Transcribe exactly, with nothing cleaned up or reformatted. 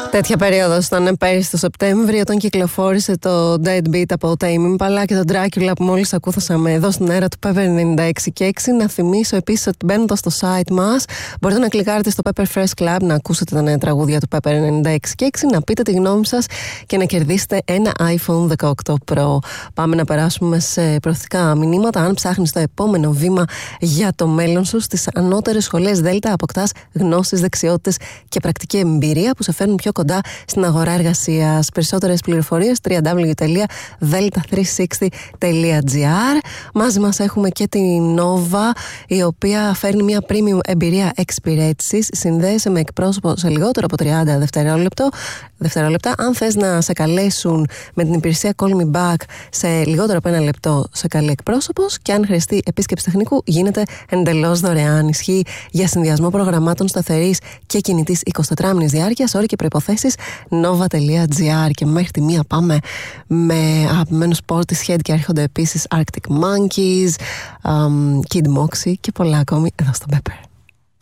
Τέτοια περίοδος ήταν πέρυσι το Σεπτέμβριο, όταν κυκλοφόρησε το Deadbeat από τα Impala και τον Dracula που μόλις ακούθασαμε εδώ στην αέρα του Pepper ενενήντα έξι και έξι. Να θυμίσω επίσης ότι μπαίνοντας στο site μας μπορείτε να κλικάρετε στο Pepper Fresh Club, να ακούσετε τα νέα τραγούδια του Pepper ενενήντα έξι και έξι, να πείτε τη γνώμη σας και να κερδίσετε ένα iPhone δεκαοκτώ Pro. Πάμε να περάσουμε σε προθετικά μηνύματα. Αν ψάχνεις το επόμενο βήμα για το μέλλον σου, στις ανώτερες σχολές Δέλτα αποκτάς γνώσεις, δεξιότητες και πρακτική εμπειρία που σε φέρνουν πιο κοντά στην αγορά εργασίας. Περισσότερες πληροφορίες double-u double-u double-u τελεία delta τριακόσια εξήντα τελεία gr. Μαζί μας έχουμε και την Nova, η οποία φέρνει μια premium εμπειρία εξυπηρέτησης. Συνδέεσαι με εκπρόσωπο σε λιγότερο από τριάντα δευτερόλεπτο, δευτερόλεπτα. Αν θες να σε καλέσουν με την υπηρεσία Call Me Back, σε λιγότερο από ένα λεπτό σε καλεί εκπρόσωπος, και αν χρειαστεί επίσκεψη τεχνικού γίνεται εντελώς δωρεάν. Ισχύει για συνδυασμό προγραμμάτων σταθερής και κινητής εικοσιτετράωρης διάρκειας. Όροι και προϋποθέσεις nova τελεία gr. Και μέχρι τη μία πάμε με αγαπημένο σπορ της Head και έρχονται επίσης Arctic Monkeys, um, Kid Moxie και πολλά ακόμη εδώ στο Pepper.